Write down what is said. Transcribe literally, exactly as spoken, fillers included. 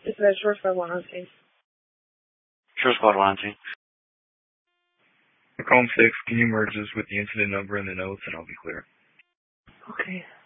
Is that short for one on scene? Short squad one on scene. Column six, can you merge this with the incident number in the notes and I'll be clear? Okay.